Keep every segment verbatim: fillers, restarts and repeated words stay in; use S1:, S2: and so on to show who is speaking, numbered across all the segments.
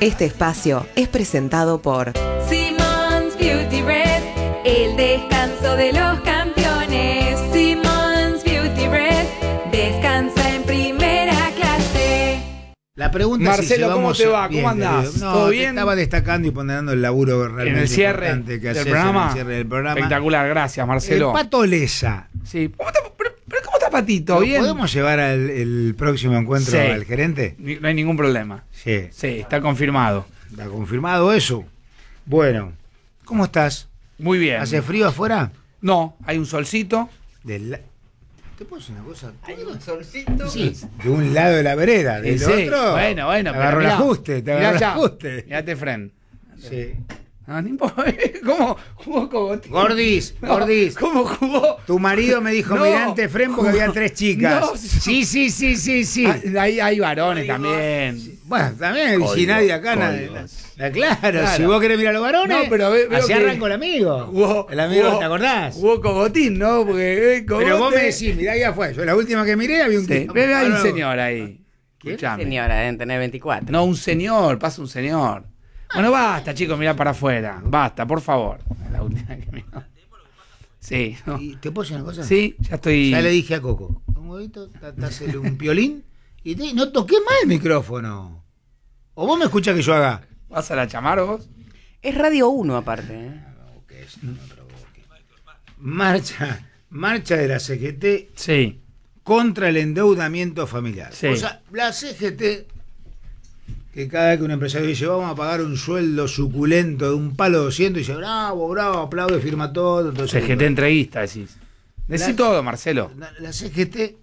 S1: Este espacio es presentado por
S2: Simmons Beauty Rest, el descanso de los campeones. Simmons Beauty Rest, descansa en primera clase.
S3: La pregunta
S4: Marcelo,
S3: es si llevamos...
S4: ¿cómo te va?
S3: Bien,
S4: ¿Cómo andás?
S3: querido. No,
S4: ¿Todo
S3: te
S4: bien?
S3: estaba destacando y ponderando el laburo realmente
S4: En el cierre
S3: importante que
S4: del
S3: haces
S4: programa.
S3: en el cierre del programa.
S4: Espectacular, gracias, Marcelo.
S3: El Pato Lesa.
S4: Sí. ¿Cómo está, pero, pero ¿cómo está Patito?
S3: ¿Lo
S4: ¿Bien?
S3: podemos llevar al el próximo encuentro
S4: Sí.
S3: al gerente?
S4: Ni- No hay ningún problema.
S3: Sí.
S4: Sí, está confirmado.
S3: ¿Está confirmado eso? Bueno, ¿cómo estás?
S4: Muy bien.
S3: ¿Hace frío afuera?
S4: No, hay un solcito.
S3: Del la- ¿Te puedo decir una cosa?
S5: Hay un solcito.
S3: Sí, de un lado de la vereda, del
S4: Sí,
S3: otro.
S4: bueno, bueno.
S3: Te
S4: pero
S3: agarró el
S4: mirá,
S3: ajuste, te
S4: mirá
S3: agarró el
S4: ya,
S3: ajuste.
S4: Mirate, friend.
S3: Sí.
S4: No, no importa. ¿Cómo jugó Cogotín?
S3: Gordis,
S4: No,
S3: Gordis.
S4: ¿Cómo jugó?
S3: Tu marido me dijo,
S4: No.
S3: mirante Fren, porque había tres chicas.
S4: No,
S3: sí, sí, sí, sí, sí.
S4: Ah, Hay, hay varones también.
S3: Bueno, también, si nadie acá, nadie. La- Claro,
S4: Claro.
S3: si vos querés mirar a los varones,
S4: No, pero ve- veo
S3: así
S4: que-
S3: arrancó el amigo.
S4: Jugó-
S3: el amigo,
S4: jugó-
S3: ¿te acordás?
S4: Jugó Cogotín, ¿no? Porque, eh, Cogote-
S3: Pero vos me decís, mirá, ya fue. Yo la última que miré había un
S4: Sí,
S3: tipo.
S4: ve, hay un
S3: Ah, no.
S4: señor ahí.
S3: ¿Quién?
S4: Escuchame.
S5: Señora, deben tener veinticuatro.
S4: No, un señor, pasa un señor. Bueno, basta, chicos, mirá para afuera. Basta, por favor. La última que miró. Sí, no.
S3: ¿Y ¿Te puedo decir una cosa?
S4: Sí, ya estoy.
S3: Ya le dije a Coco, un huevito, dásele un piolín y te- no toqué mal el micrófono. O vos me escuchás que yo haga.
S4: ¿Vas a la chamar vos?
S5: Es Radio uno aparte, ¿eh?
S3: Que es- no me provoque. Marcha, marcha de la C G T
S4: Sí.
S3: contra el endeudamiento familiar.
S4: Sí.
S3: O sea, la C G T, que cada vez que un empresario dice vamos a pagar un sueldo suculento de un palo doscientos, dice bravo, bravo, aplaude, firma todo. Entonces,
S4: C G T entrevista, decís. Decí
S3: La-
S4: todo, Marcelo.
S3: La, la C G T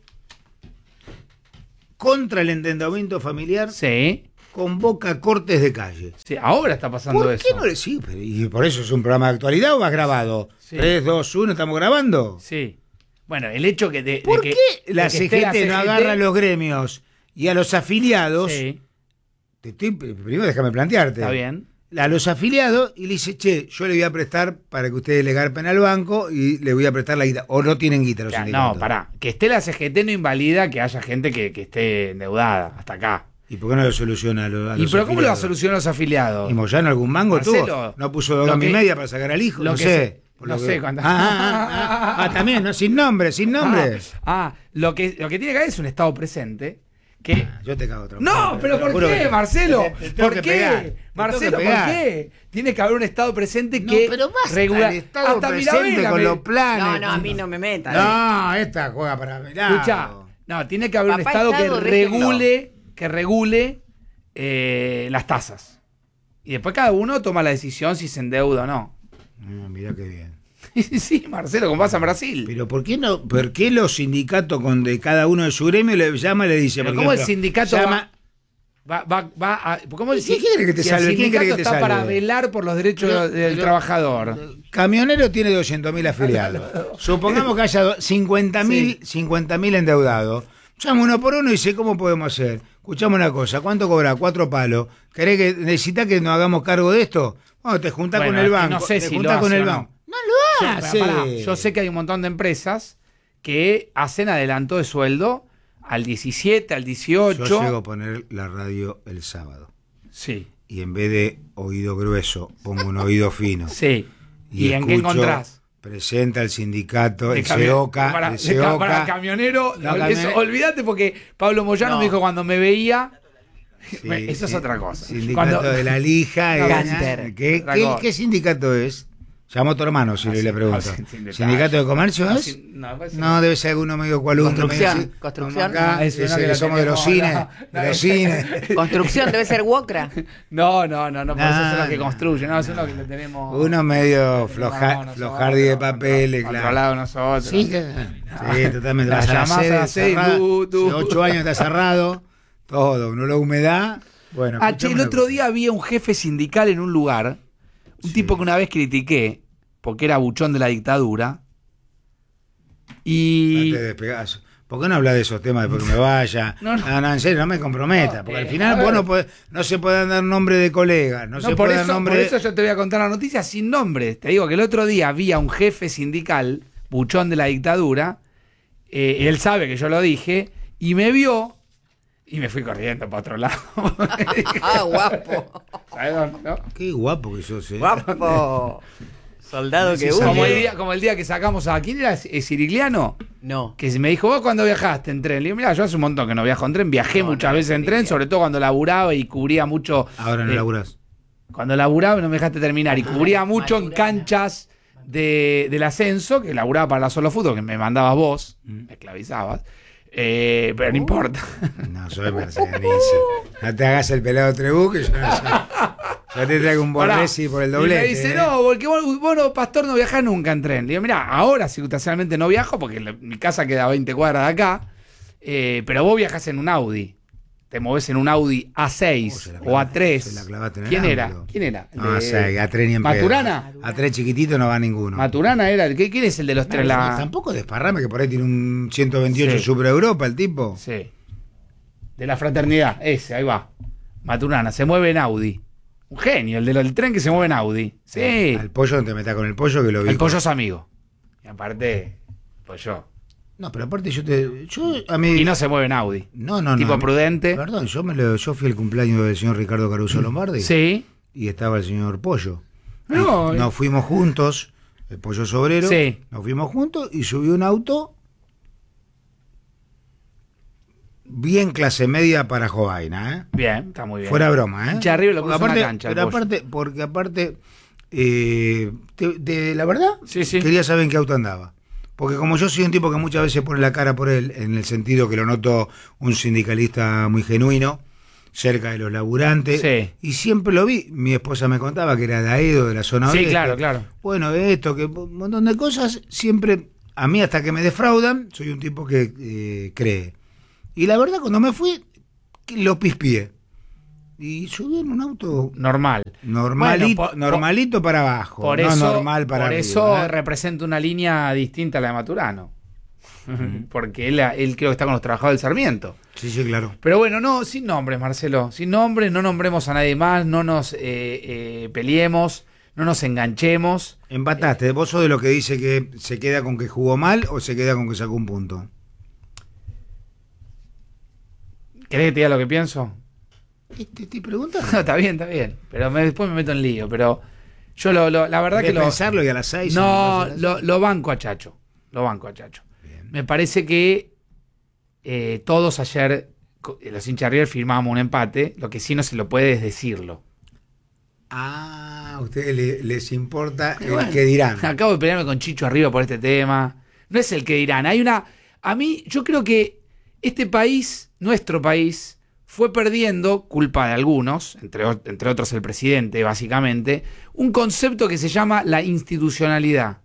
S3: contra el endeudamiento familiar
S4: Sí.
S3: convoca cortes de calle.
S4: Sí, ahora está pasando
S3: ¿Por
S4: eso.
S3: qué no le sí, pero- y por eso es un programa de actualidad o vas grabado?
S4: Sí.
S3: tres, dos, uno, ¿estamos grabando?
S4: Sí. Bueno, el hecho que de, de
S3: ¿Por
S4: que,
S3: qué la
S4: de que esté
S3: C G T no agarra a los gremios y a los afiliados?
S4: Sí,
S3: Te estoy, primero déjame plantearte.
S4: está bien.
S3: A los afiliados y le dice, che, yo le voy a prestar para que ustedes le garpen al banco y le voy a prestar la guita. O no tienen guita los
S4: Ya,
S3: sindicatos.
S4: no, pará. Que esté la C G T no invalida que haya gente que, que esté endeudada. Hasta acá.
S3: ¿Y por qué no lo soluciona a los, a
S4: ¿Y
S3: los
S4: pero cómo lo va a
S3: afiliados?
S4: solucionar los afiliados?
S3: ¿Y Moyano algún mango
S4: Marcelo,
S3: tuvo? ¿No puso dos
S4: lo
S3: gambas y
S4: que-
S3: media para sacar al hijo?
S4: lo
S3: No
S4: que
S3: sé.
S4: se-
S3: Por
S4: no
S3: lo
S4: sé
S3: que-
S4: cuántas-
S3: Ah, ah, ah, ah, ah, también, ¿no? Sin nombre, sin nombre.
S4: Ah, ah, lo que, lo que tiene que haber es un estado presente que...
S3: Yo te cago otra
S4: No, pero
S3: te
S4: ¿por
S3: juro
S4: qué,
S3: que-
S4: Marcelo?
S3: te- te tengo
S4: ¿Por
S3: que
S4: qué?
S3: pegar, te tengo
S4: Marcelo,
S3: que
S4: ¿por
S3: pegar.
S4: qué? Tiene que haber un estado presente
S3: No,
S4: que
S3: pero basta
S4: regula-
S3: el estado
S4: Hasta
S3: presente
S4: Mirabella
S3: con
S4: me-
S3: los planes.
S5: No, no, a mí no me metan.
S3: No, esta juega para mirar.
S4: Escucha, no, tiene que haber un
S5: Papá
S4: estado
S5: Estado,
S4: que
S5: déjenlo.
S4: regule, que regule eh, las tasas. Y después cada uno toma la decisión si se endeuda o no.
S3: Ah, mirá qué bien.
S4: Sí, Marcelo, como pasa en Brasil.
S3: Pero ¿por qué no? ¿Por qué los sindicatos con de cada uno de su gremio le llama y le dice?
S4: Pero
S3: por
S4: ¿cómo el
S3: ejemplo,
S4: sindicato
S3: llama-
S4: va, va, va a... ¿Cómo el,
S3: ¿Y quién quiere que te
S4: si
S3: salve?
S4: el
S3: ¿Quién quiere que
S4: sindicato
S3: te
S4: está
S3: salve?
S4: para velar por los derechos
S3: Pero-
S4: del
S3: pero-
S4: trabajador?
S3: Camionero tiene doscientos mil afiliados. Supongamos que haya cincuenta mil endeudados. Llama uno por uno y dice, ¿cómo podemos hacer? Escuchame una cosa, ¿cuánto cobra? Cuatro palos. ¿Querés que necesitas que nos hagamos cargo de esto? Bueno, te juntás
S4: Bueno,
S3: con el
S4: es que
S3: banco.
S4: no sé
S3: te
S4: si
S3: juntás
S4: lo
S3: con
S4: hace
S3: el
S4: o no.
S3: banco. No lo
S4: Yo,
S3: hace.
S4: pará, pará. Yo sé que hay un montón de empresas que hacen adelanto de sueldo al diecisiete, al dieciocho.
S3: Yo llego a poner la radio el sábado.
S4: Sí,
S3: Y en vez de oído grueso, pongo un oído fino.
S4: sí. ¿Y, en qué
S3: escucho,
S4: encontrás?
S3: Presenta el sindicato,
S4: De
S3: el
S4: cami-
S3: SEOCA,
S4: para,
S3: el
S4: de ca-
S3: SEOCA.
S4: para camionero,
S3: No,
S4: eso,
S3: camionero.
S4: olvídate porque Pablo Moyano
S3: No.
S4: me dijo cuando me veía,
S3: Sí,
S4: me- eso es
S3: sí,
S4: otra cosa.
S3: Sindicato
S4: Cuando-
S3: de la lija.
S4: No,
S3: eh,
S5: Ganter.
S3: ¿qué,
S4: Otra
S3: qué,
S4: cosa.
S3: ¿Qué sindicato es? Llamó tu hermano si
S4: Ah,
S3: le
S4: sí,
S3: pregunto.
S4: ah, sí, sin detalle.
S3: ¿Sindicato de comercio
S4: No,
S3: es?
S4: sin- no, parece
S3: No, debe ser alguno medio cualunto.
S5: Construcción,
S3: medio así,
S5: construcción.
S3: como acá,
S4: Ah, eso,
S3: ese
S4: no, que
S3: que
S4: la
S3: somos de los
S4: tenemos,
S3: cines.
S4: no,
S3: de
S4: no,
S3: los cines.
S5: Construcción debe ser Wokra.
S4: No, no, no, no, por eso
S3: No,
S4: son los que
S3: no,
S4: construyen, no, son los que le tenemos.
S3: Uno medio
S4: tenemos
S3: floja,
S4: nosotros,
S3: flojardi de papeles,
S4: controlado
S3: claro.
S4: nosotros.
S3: Sí, que- sí, totalmente.
S4: La
S3: Vas a la
S4: llamás a
S3: sede
S4: las seis,
S3: cerrada,
S4: tú, tú.
S3: hace ocho años está cerrado, todo, no la humedad. Bueno,
S4: Ah, che,
S3: escuchame
S4: el
S3: una
S4: otro
S3: cosa.
S4: día había un jefe sindical en un lugar, un
S3: Sí.
S4: tipo que una vez critiqué, porque era buchón de la dictadura, y...
S3: Antes de despegar, ¿por qué no hablas de esos temas después que me vaya?
S4: No,
S3: No,
S4: no.
S3: no, en serio, no me comprometa,
S4: No,
S3: porque
S4: eh,
S3: al final
S4: a
S3: vos
S4: ver.
S3: no, podés- no se pueden dar nombre de colegas, no,
S4: No,
S3: se
S4: por,
S3: puede dar
S4: eso,
S3: nombre
S4: por
S3: de...
S4: eso yo te voy a contar la noticia sin nombre. Te digo que el otro día había un jefe sindical, buchón de la dictadura, eh, él sabe que yo lo dije, y me vio Y me fui corriendo para otro lado.
S5: Ah, guapo.
S4: ¿Sabes dónde, no?
S3: Qué guapo que sos, ¿eh?
S5: Guapo. Soldado que
S3: Sí,
S4: Como el,
S5: huye.
S4: día, como el día que sacamos a... ¿Quién era? ¿Es Cirigliano?
S5: No.
S4: Que me dijo, ¿vos cuándo viajaste en tren? Le digo, mira, yo hace un montón que no viajo en tren. Viajé
S5: No,
S4: muchas
S5: no,
S4: veces en tren,
S5: Cirigliano.
S4: sobre todo cuando laburaba y cubría mucho...
S3: Ahora no
S4: eh,
S3: laburás.
S4: Cuando laburaba no me dejaste terminar. Y cubría mucho en canchas de, del ascenso, que laburaba para la Solo Fútbol, que me mandabas vos, me esclavizabas. Eh, pero no importa.
S3: No, soy mercedarísimo. No te hagas el pelado Trebú, que yo no sé. Ya te traigo un
S4: Pará.
S3: Borresi por el
S4: Y
S3: doblete.
S4: me dice,
S3: ¿eh?
S4: no, porque vos, vos no, Pastor, no viajás nunca en tren. Le digo, mira, ahora circunstancialmente no viajo, porque la- mi casa queda a veinte cuadras de acá, eh, pero vos viajás en un Audi. Te movés en un Audi A seis
S3: Oh, se la
S4: o A
S3: clavaste-
S4: tres.
S3: se la clavaste en el
S4: ¿Quién era?
S3: ángulo.
S4: ¿Quién era? El
S3: No,
S4: de-
S3: o sea, a tres ni en pedo.
S4: ¿Maturana?
S3: A tres chiquitito no va ninguno.
S4: Maturana era. el- ¿qué- ¿Quién es el de los tres?
S3: No,
S4: La...
S3: Tampoco desparrame que por ahí tiene un ciento veintiocho
S4: Sí.
S3: Super Europa el tipo.
S4: Sí. De la fraternidad, ese, ahí va. Maturana, se mueve en Audi. Un genio, el del tren que se mueve en Audi. Sí.
S3: Al pollo no te metas con el pollo que lo vi.
S4: El pollo es amigo. Y aparte, pollo.
S3: No, pero aparte yo te. Yo a mí.
S4: Y no se mueve en Audi.
S3: No, no, no.
S4: tipo
S3: a mí-
S4: prudente.
S3: Perdón, yo, me lo, yo fui al cumpleaños del señor Ricardo Caruso Lombardi.
S4: Sí.
S3: Y estaba el señor Pollo.
S4: No,
S3: Y nos fuimos juntos, el Pollo Sobrero.
S4: Sí.
S3: Nos fuimos juntos y subió un auto bien clase media para Jovaina, ¿eh?
S4: Bien, está muy bien.
S3: Fuera broma, ¿eh?
S4: Hincha arriba lo
S3: Porque
S4: puso en la
S3: aparte,
S4: cancha, el
S3: pero
S4: Pollo.
S3: aparte, porque aparte, eh, te- te- la verdad,
S4: Sí, sí.
S3: quería saber en qué auto andaba. Porque como yo soy un tipo que muchas veces pone la cara por él, en el sentido que lo noto un sindicalista muy genuino, cerca de los laburantes,
S4: Sí.
S3: y siempre lo vi. Mi esposa me contaba que era de Aedo, de la zona
S4: Sí,
S3: oeste.
S4: claro, claro.
S3: Bueno, esto, que un montón de cosas, siempre, a mí hasta que me defraudan, soy un tipo que eh, cree. Y la verdad, cuando me fui, que lo pispié. Y subí en un auto
S4: Normal.
S3: normalito,
S4: Bueno, po-
S3: normalito para abajo,
S4: Por
S3: no
S4: eso,
S3: normal para
S4: por
S3: arriba,
S4: eso
S3: ¿eh?
S4: representa una línea distinta a la de Maturano. Porque él, él creo que está con los trabajadores del Sarmiento.
S3: Sí, sí, claro.
S4: Pero bueno, no, sin nombres, Marcelo. Sin nombres, no nombremos a nadie más, no nos eh, eh, peleemos, no nos enganchemos.
S3: Empataste. ¿Vos sos de lo que dice que se queda con que jugó mal o se queda con que sacó un punto?
S4: ¿Querés que te diga lo que pienso?
S3: Te estoy preguntando.
S4: No, está bien, está bien. Pero me- después me meto en lío. Pero yo lo, lo- la verdad que lo.
S3: pensarlo y a las seis.
S4: No,
S3: se me pasa
S4: lo,
S3: la-
S4: lo banco a Chacho. Lo banco a Chacho.
S3: Bien.
S4: Me parece que eh, todos ayer, co- los hinchas River, firmamos un empate. Lo que sí no se lo puede es decirlo.
S3: Ah, a ustedes le- les importa el
S4: Bueno,
S3: que dirán.
S4: Acabo de pelearme con Chicho arriba por este tema. No es el que dirán. Hay una. A mí, yo creo que este país, nuestro país, fue perdiendo, culpa de algunos, entre, o- entre otros el presidente, básicamente, un concepto que se llama la institucionalidad.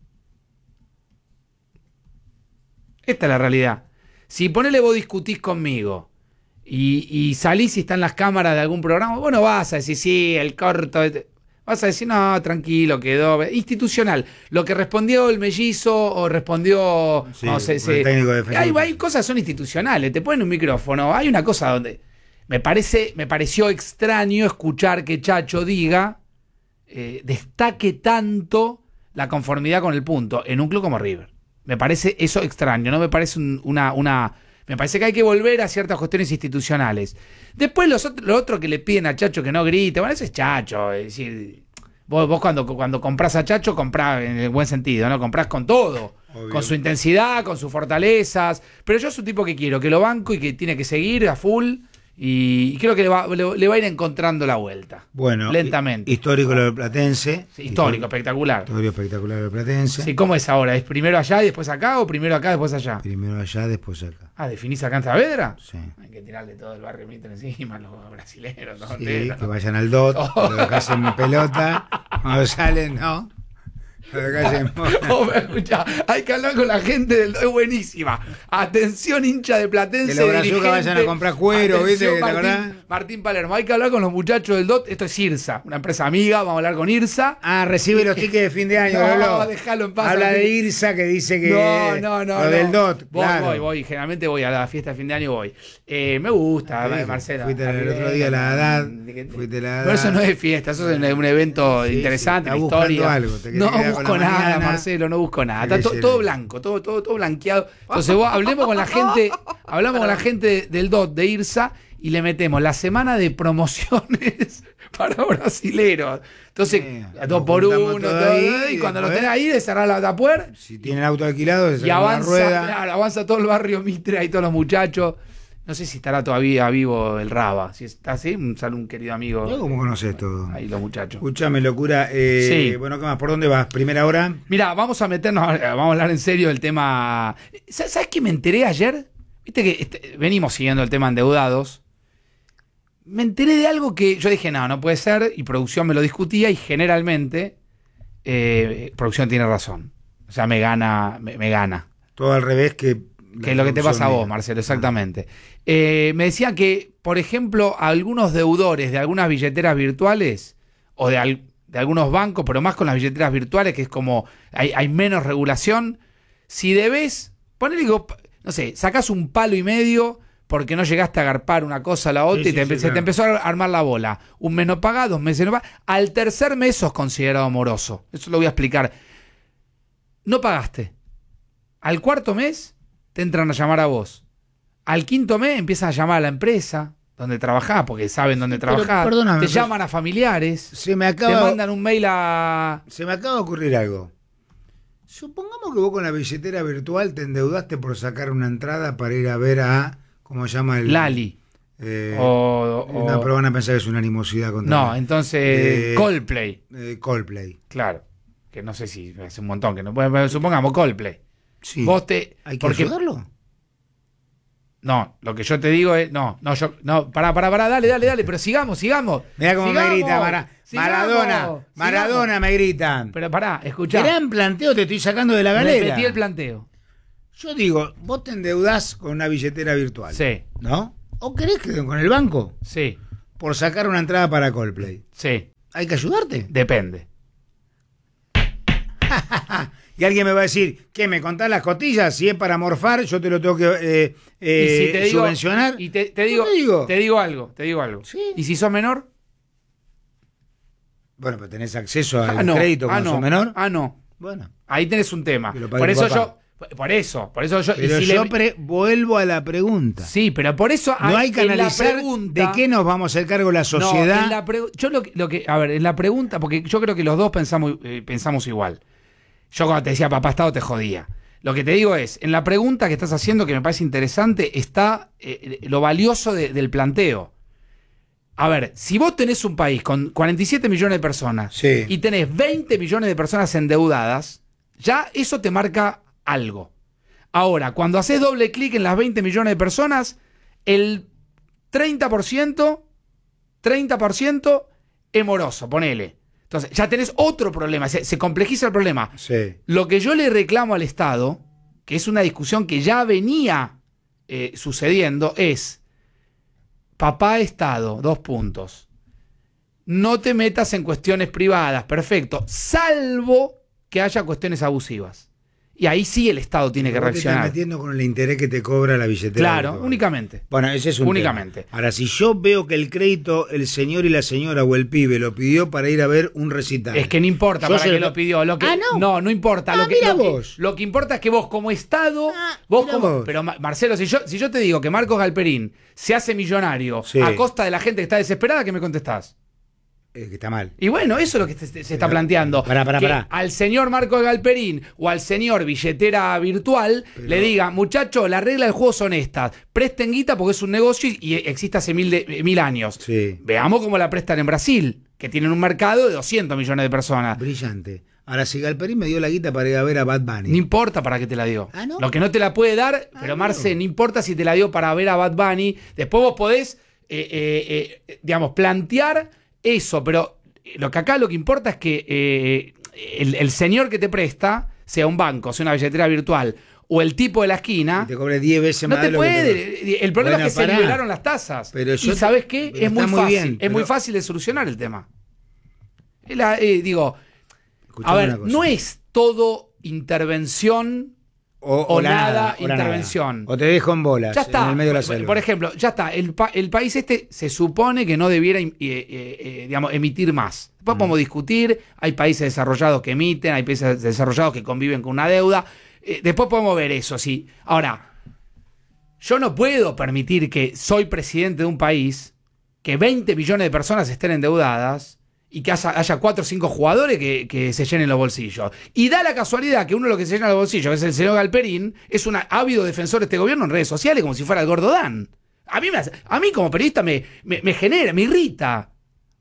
S4: Esta es la realidad. Si ponele vos discutís conmigo y, y salís y están las cámaras de algún programa, vos no vas a decir, sí, el corto. este- Vas a decir, no, tranquilo, quedó. Institucional. Lo que respondió el mellizo o respondió.
S3: Sí,
S4: no sé,
S3: el
S4: se-
S3: técnico defensivo.
S4: hay, hay cosas que son institucionales. Te ponen un micrófono. Hay una cosa donde. Me parece, me pareció extraño escuchar que Chacho diga, eh, destaque tanto la conformidad con el punto en un club como River. Me parece eso extraño, no me parece un- una, una. Me parece que hay que volver a ciertas cuestiones institucionales. Después los otro, lo otro que le piden a Chacho que no grite, bueno, eso es Chacho. Es decir, vos, vos cuando, cuando comprás a Chacho, comprás en el buen sentido, ¿no? Comprás con todo.
S3: Obvio.
S4: Con su intensidad, con sus fortalezas. Pero yo soy un tipo que quiero, que lo banco y que tiene que seguir a full. Y creo que le va, le, le va a ir encontrando la vuelta.
S3: Bueno,
S4: Lentamente.
S3: hi- histórico lo del Platense.
S4: Sí, histórico, espectacular.
S3: Histórico espectacular lo del Platense.
S4: Sí, ¿cómo es ahora? ¿Es primero allá y después acá o primero acá y después allá?
S3: Primero allá, después acá.
S4: Ah, ¿definís acá en Saavedra?
S3: Sí.
S4: Hay que tirarle todo el barrio Mitre encima, los brasileños, los
S3: Sí,
S4: hoteles,
S3: que
S4: ¿no?
S3: vayan al D O T, lo dejás en pelota, cuando salen, ¿no? Lo dejás en
S4: Oh, pero escuchá, hay que hablar con la gente del es buenísima. Atención, hincha de Platense.
S3: Que los brazucas
S4: dirigente.
S3: vayan a comprar cuero, ¿viste?
S4: Atención,
S3: ¿Te
S4: Martín,
S3: acordás?
S4: Martín Palermo, hay que hablar con los muchachos del D O T. Esto es IRSA, una empresa amiga, vamos a hablar con IRSA.
S3: Ah, recibe los tickets de fin de año,
S4: No,
S3: Lolo.
S4: déjalo en paz.
S3: Habla
S4: Martín.
S3: de IRSA que dice que
S4: No, no, no.
S3: lo
S4: no.
S3: del D O T.
S4: Voy,
S3: claro.
S4: voy, voy. Generalmente voy a la fiesta de fin de año, voy. Eh, me gusta,
S3: Te dije,
S4: Marcelo.
S3: fuiste el otro día a la edad, fuiste a la
S4: Pero eso
S3: edad.
S4: no es fiesta, eso es un, un evento
S3: Sí,
S4: interesante,
S3: sí,
S4: una
S3: estás buscando
S4: historia.
S3: algo, te querés
S4: no
S3: quedar con
S4: busco
S3: la
S4: nada,
S3: mañana.
S4: Marcelo, no busco nada.
S3: Querés
S4: Está to-
S3: ir
S4: todo
S3: ahí.
S4: blanco, todo, todo, todo blanqueado. Entonces vos, hablemos con la gente, hablamos con la gente del D O T, de IRSA, y le metemos la semana de promociones para brasileros. Entonces,
S3: Sí,
S4: a dos
S3: nos
S4: por
S3: juntamos
S4: uno,
S3: todo
S4: todo,
S3: ahí,
S4: y
S3: y
S4: cuando lo
S3: después-
S4: tenés ahí, de cerrar la tapuer.
S3: Si tienen auto alquilado, se
S4: Y
S3: sacan la
S4: avanza,
S3: rueda.
S4: claro, avanza todo el barrio Mitre, ahí todos los muchachos. No sé si estará todavía vivo el Raba. Si está así, un saludo un querido amigo.
S3: ¿Vos ¿Cómo conoces todo?
S4: Ahí los muchachos.
S3: Escúchame, locura. Eh,
S4: Sí.
S3: Bueno, ¿qué más? ¿Por dónde vas? ¿Primera hora?
S4: Mira, vamos a meternos, vamos a hablar en serio del tema. ¿Sabes sabes qué me enteré ayer? Viste que este, venimos siguiendo el tema endeudados. Me enteré de algo que yo dije, no, no puede ser, y producción me lo discutía, y generalmente eh, producción tiene razón. O sea, me gana, me, me gana.
S3: Todo al revés que...
S4: Que es lo que te pasa a vos, Marcelo, exactamente. Eh, me decían que, por ejemplo, algunos deudores de algunas billeteras virtuales o de, al- de algunos bancos, pero más con las billeteras virtuales, que es como hay, hay menos regulación, si debes, ponele, que vos, no sé, sacás un palo y medio porque no llegaste a agarpar una cosa a la otra
S3: Sí,
S4: y te,
S3: sí,
S4: empe-
S3: sí,
S4: se te
S3: claro.
S4: empezó a armar la bola. Un mes no pagás, dos meses no pagás. Al tercer mes sos considerado moroso. Eso lo voy a explicar. No pagaste. Al cuarto mes te entran a llamar a vos. Al quinto mes empiezan a llamar a la empresa donde trabajás, porque saben dónde
S3: Pero,
S4: trabajás.
S3: perdóname,
S4: Te
S3: pero-
S4: llaman a familiares.
S3: Se me
S4: Te
S3: acaba...
S4: mandan un mail a...
S3: Se me acaba de ocurrir algo. Supongamos que vos con la billetera virtual te endeudaste por sacar una entrada para ir a ver a... ¿Cómo se llama? El,
S4: Lali.
S3: eh,
S4: o, o-
S3: No, pero van a pensar que es una animosidad contra
S4: No,
S3: mí.
S4: entonces
S3: Eh,
S4: Coldplay.
S3: Eh, Coldplay.
S4: Claro. Que no sé si hace un montón que no. Bueno, supongamos Coldplay.
S3: Sí.
S4: Vos te...
S3: ¿Hay que
S4: porque-
S3: ayudarlo?
S4: No, lo que yo te digo es... No, no, yo... No, pará, pará, pará, dale, dale, dale, pero sigamos, sigamos.
S3: Mirá cómo
S4: Sigamos,
S3: me grita Mara-
S4: sigamos,
S3: Maradona.
S4: sigamos.
S3: Maradona me gritan.
S4: Pero pará, escuchá.
S3: Gran planteo te estoy sacando de la galera.
S4: Repetí el planteo.
S3: Yo digo, vos te endeudás con una billetera virtual.
S4: Sí,
S3: ¿No? ¿O querés que con el banco?
S4: sí,
S3: Por sacar una entrada para Coldplay.
S4: sí.
S3: ¿Hay que ayudarte?
S4: Depende.
S3: Y alguien me va a decir, ¿qué? ¿Me contás las costillas? Si es para morfar, yo te lo tengo que eh, eh,
S4: y si te digo,
S3: subvencionar.
S4: Y te, te
S3: ¿Qué
S4: digo,
S3: te digo?
S4: te digo algo, te digo algo.
S3: Sí.
S4: ¿Y si sos menor?
S3: Bueno, pero tenés acceso al
S4: ah, no.
S3: crédito
S4: ah,
S3: cuando
S4: no.
S3: sos menor.
S4: Ah, no.
S3: Bueno,
S4: Ahí tenés un tema.
S3: Que lo pague
S4: Por
S3: tu
S4: eso
S3: papá.
S4: yo... Por eso, por eso yo... y
S3: pero
S4: si
S3: yo
S4: le-
S3: pre- vuelvo a la pregunta.
S4: Sí, pero por eso...
S3: No hay que
S4: en la
S3: analizar
S4: pregunta-
S3: de qué nos vamos a hacer cargo la
S4: No,
S3: sociedad.
S4: en la pregu- yo lo que, lo que, a ver, en la pregunta, porque yo creo que los dos pensamos, eh, pensamos igual. Yo cuando te decía papá Estado te jodía. Lo que te digo es, en la pregunta que estás haciendo, que me parece interesante, está eh, lo valioso de- del planteo. A ver, si vos tenés un país con cuarenta y siete millones de personas
S3: Sí.
S4: y tenés veinte millones de personas endeudadas, ya eso te marca algo. Ahora, cuando haces doble clic en las veinte millones de personas, el treinta por ciento, treinta por ciento es moroso, ponele. Entonces, ya tenés otro problema, se, se complejiza el problema.
S3: Sí.
S4: Lo que yo le reclamo al Estado, que es una discusión que ya venía eh, sucediendo, es, papá Estado, dos puntos, no te metas en cuestiones privadas, perfecto, salvo que haya cuestiones abusivas. Y ahí sí el Estado tiene que
S3: Vos te estás
S4: reaccionar.
S3: metiendo con el interés que te cobra la billetera.
S4: Claro,
S3: virtual.
S4: únicamente.
S3: Bueno, ese es un
S4: Únicamente.
S3: tema. Ahora, si yo veo que el crédito, el señor y la señora o el pibe lo pidió para ir a ver un recital.
S4: Es que no importa
S3: Yo
S4: para
S3: se
S4: qué
S3: lo-
S4: lo pidió. Lo que,
S3: Ah, no.
S4: no, no importa.
S3: Ah,
S4: lo, que,
S3: mira
S4: lo, que,
S3: vos.
S4: lo que importa es que vos como Estado,
S3: Ah,
S4: vos
S3: mira
S4: como...
S3: vos.
S4: Pero Ma- Marcelo, si yo, si yo te digo que Marcos Galperín se hace millonario
S3: Sí.
S4: a costa de la gente que está desesperada, ¿qué me contestás?
S3: Eh, que está mal.
S4: Y bueno, eso es lo que se, se está
S3: Pero,
S4: planteando.
S3: pará, pará,
S4: que
S3: pará.
S4: al señor Marcos Galperín o al señor billetera virtual
S3: Pero-
S4: le diga, muchacho, la regla del juego son estas. Presten guita porque es un negocio y existe hace mil, de- eh, mil años.
S3: Sí.
S4: Veamos cómo la prestan en Brasil, que tienen un mercado de doscientos millones de personas.
S3: Brillante. Ahora, si Galperín me dio la guita para ir a ver a Bad Bunny.
S4: No importa para qué te la dio.
S3: Ah, ¿no?
S4: Lo que no te la puede dar,
S3: Ah,
S4: pero
S3: no.
S4: Marce, no importa si te la dio para ver a Bad Bunny. Después vos podés, eh, eh, eh, digamos, plantear eso, pero lo que acá lo que importa es que eh, el, el señor que te presta, sea un banco, sea una billetera virtual o el tipo de la esquina,
S3: Y te cobre diez veces
S4: no
S3: más
S4: te
S3: de lo que
S4: puede. El problema
S3: Bueno,
S4: es que
S3: pará.
S4: se liberaron las tasas.
S3: Pero yo-
S4: y ¿sabes qué?
S3: pero
S4: Es muy
S3: está muy
S4: fácil.
S3: bien,
S4: es
S3: pero-
S4: muy fácil de solucionar el tema. Es la- eh, digo,
S3: Escuchame
S4: a ver,
S3: una cosa.
S4: no es todo intervención
S3: O,
S4: o nada
S3: o la
S4: intervención.
S3: O te dejo en bolas
S4: Ya está.
S3: en el medio de la
S4: por,
S3: selva.
S4: por ejemplo, ya está. El, pa- el país este se supone que no debiera eh, eh, eh, digamos, emitir más. Después
S3: Mm.
S4: podemos discutir. Hay países desarrollados que emiten, hay países desarrollados que conviven con una deuda. Eh, después podemos ver eso, sí. Ahora, yo no puedo permitir que soy presidente de un país, que veinte millones de personas estén endeudadas y que haya, haya cuatro o cinco jugadores que, que se llenen los bolsillos. Y da la casualidad que uno de los que se llena los bolsillos, que es el señor Galperín, es un ávido defensor de este gobierno en redes sociales, como si fuera el gordo Dan. A mí, me hace- a mí como periodista me, me, me genera, me irrita.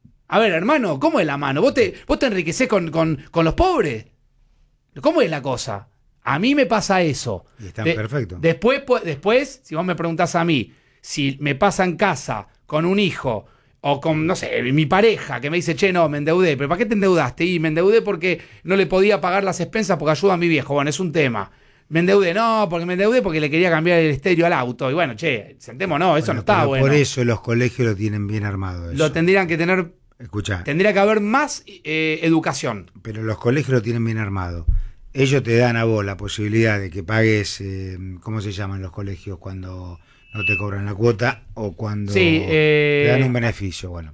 S4: A ver, hermano, ¿cómo es la mano? ¿Vos te, vos te enriquecés con, con, con los pobres? ¿Cómo es la cosa? A mí me pasa eso.
S3: Y están perfectos.
S4: Después, pu- después, si vos me preguntás a mí, si me pasa en casa con un hijo o con, no sé, mi pareja que me dice, che, no, me endeudé, pero ¿para qué te endeudaste? Y me endeudé porque no le podía pagar las expensas porque ayuda a mi viejo. Bueno, es un tema. Me endeudé, no, porque me endeudé porque le quería cambiar el estéreo al auto. Y bueno, che, sentémonos, eso
S3: Bueno,
S4: no está
S3: pero
S4: bueno.
S3: Por eso los colegios lo tienen bien armado. Eso.
S4: Lo tendrían que tener,
S3: Escuchá,
S4: tendría que haber más eh, educación.
S3: pero los colegios lo tienen bien armado. Ellos te dan a vos la posibilidad de que pagues, eh, ¿cómo se llaman los colegios cuando no te cobran la cuota o cuando
S4: Sí, eh,
S3: te dan un beneficio? Bueno,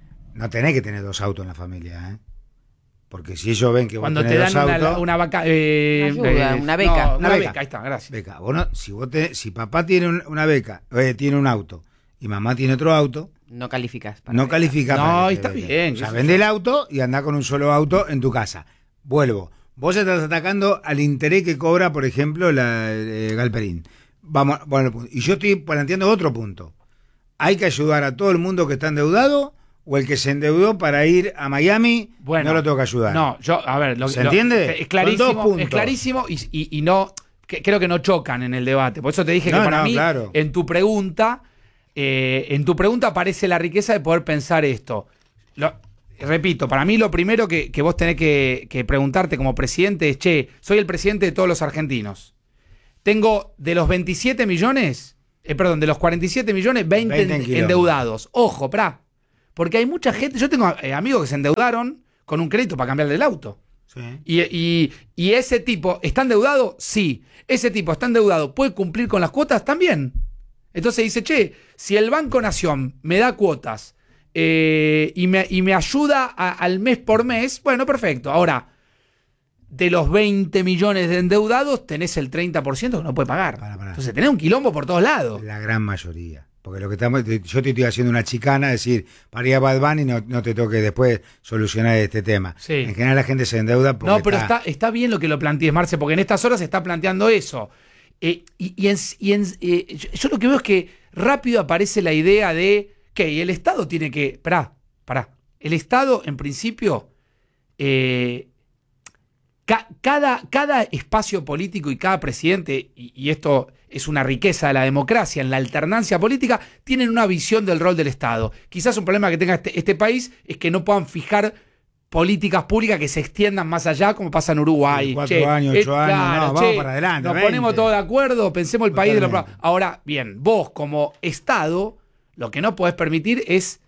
S3: no tenés que tener dos autos en la familia, ¿eh? Porque si ellos ven que vos
S4: Cuando
S3: tenés
S4: te dan
S3: dos
S4: una,
S3: autos,
S4: una vaca, eh,
S5: Una ayuda,
S4: eh,
S5: una beca.
S4: no, una,
S3: Una
S4: beca.
S3: beca.
S4: ahí está, gracias.
S3: beca, vos no- si, vos tenés- si papá tiene un- una beca, eh, tiene un auto y mamá tiene otro auto,
S5: No calificas. para
S3: no
S5: beca.
S3: califica
S4: No,
S3: para que
S4: está
S3: te beca.
S4: bien,
S3: O sea,
S4: qué sé
S3: vende
S4: yo.
S3: el auto y anda con un solo auto en tu casa. Vuelvo. Vos estás atacando al interés que cobra, por ejemplo, la eh, Galperín. Vamos, bueno, y yo estoy planteando otro punto. ¿Hay que ayudar a todo el mundo que está endeudado o el que se endeudó para ir a Miami
S4: Bueno,
S3: no lo tengo que ayudar?
S4: No, yo, a ver, lo,
S3: ¿Se
S4: lo-
S3: entiende?
S4: Es
S3: Son
S4: clarísimo,
S3: dos puntos.
S4: es clarísimo y, y- y no, que- creo que no chocan en el debate. Por eso te dije
S3: No,
S4: que para
S3: no,
S4: mí,
S3: claro.
S4: en tu pregunta, eh, en tu pregunta aparece la riqueza de poder pensar esto. Lo- repito, para mí lo primero que, que vos tenés que, que preguntarte como presidente es, che, soy el presidente de todos los argentinos. Tengo de los veintisiete millones, eh, perdón, de los cuarenta y siete millones, veinte,
S3: veinte en
S4: en-
S3: kilómetros.
S4: endeudados. Ojo, pra. Porque hay mucha gente, yo tengo eh, amigos que se endeudaron con un crédito para cambiarle el auto.
S3: Sí.
S4: Y, y- y ese tipo, ¿está endeudado? Sí. Ese tipo está endeudado, ¿puede cumplir con las cuotas? También. Entonces dice, che, si el Banco Nación me da cuotas eh, y, me, y me ayuda a- al mes por mes, bueno, perfecto. Ahora, de los veinte millones de endeudados, tenés el treinta por ciento que no puede pagar.
S3: Pará, pará.
S4: Entonces tenés un quilombo por todos lados.
S3: La gran mayoría. Porque lo que estamos, yo te estoy haciendo una chicana, es decir, para ir a Bad Bunny no, no te toque después solucionar este tema.
S4: Sí.
S3: En general la gente se endeuda porque
S4: No, pero está, está bien lo que lo plantees, Marce, porque en estas horas se está planteando eso. Eh, y y en- y en- eh, yo, yo lo que veo es que rápido aparece la idea de que el Estado tiene que. Pará, pará. El Estado, en principio, eh, ca- cada, cada espacio político y cada presidente, y, y esto es una riqueza de la democracia, en la alternancia política, tienen una visión del rol del Estado. Quizás un problema que tenga este, este país es que no puedan fijar políticas públicas que se extiendan más allá, como pasa en Uruguay.
S3: Sí, cuatro años, ocho años, no, vamos para adelante,
S4: Nos
S3: veinte.
S4: ponemos todos de acuerdo, pensemos el país de los...
S3: Totalmente.
S4: Ahora, bien, vos como Estado, lo que no podés permitir es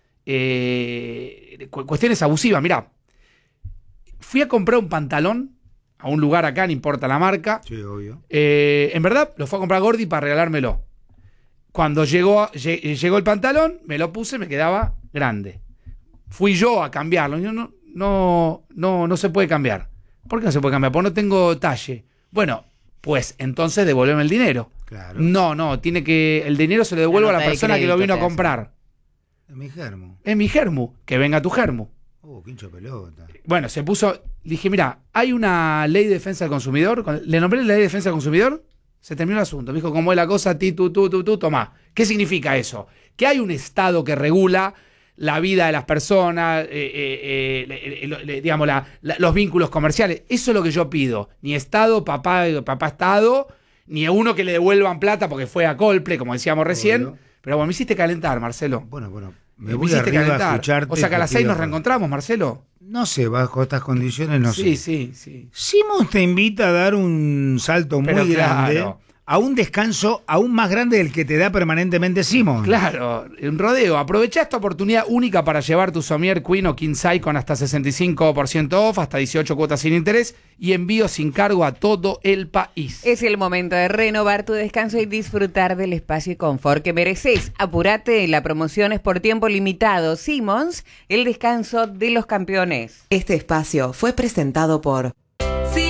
S4: eh, cu- cuestiones abusivas. Mirá, fui a comprar un pantalón a un lugar acá, no importa la marca.
S3: Sí, obvio.
S4: Eh, en verdad, lo fue a comprar Gordi para regalármelo. Cuando llegó, lle- llegó el pantalón, me lo puse, me quedaba grande. Fui yo a cambiarlo. Yo no, no, no, no se puede cambiar. ¿Por qué no se puede cambiar? Porque no tengo talle. Bueno, pues entonces devolveme el dinero.
S3: Claro.
S4: No, no, tiene que. El dinero se lo devuelvo a la
S5: nota de
S4: persona que lo
S5: crédito
S4: vino a
S5: te hacen.
S4: comprar.
S3: Es mi germo.
S4: Es mi germu, que venga tu germu.
S3: Oh, quincho pelota.
S4: Bueno, se puso. Dije, mira, hay una ley de defensa del consumidor. Cuando le nombré la ley de defensa del consumidor, se terminó el asunto. Me dijo, ¿cómo es la cosa? Ti, tú, tú, tú, tú, tomá. ¿Qué significa eso? Que hay un Estado que regula la vida de las personas, eh, eh, eh, le- le- le- digamos, la- la- los vínculos comerciales. Eso es lo que yo pido. Ni Estado, papá, papá Estado, ni a uno que le devuelvan plata porque fue a Colple, como decíamos recién.
S3: Obvio.
S4: Pero bueno, me hiciste calentar, Marcelo.
S3: Bueno, bueno. Me
S4: Me
S3: voy
S4: hiciste
S3: arriba a
S4: calentar.
S3: escucharte.
S4: O sea que a las
S3: te
S4: seis
S3: pido
S4: nos
S3: perdón.
S4: reencontramos, Marcelo.
S3: No sé, bajo estas condiciones no
S4: Sí,
S3: sé.
S4: sí, sí.
S3: Simons te invita a dar un salto muy
S4: Pero
S3: grande,
S4: claro.
S3: a un descanso aún más grande del que te da permanentemente Simons.
S4: Claro, un rodeo. Aprovecha esta oportunidad única para llevar tu somier Queen o King Size con hasta sesenta y cinco por ciento off, hasta dieciocho cuotas sin interés y envío sin cargo a todo el país.
S5: Es el momento de renovar tu descanso y disfrutar del espacio y confort que mereces. Apúrate, la promoción es por tiempo limitado. Simons, el descanso de los campeones.
S1: Este espacio fue presentado por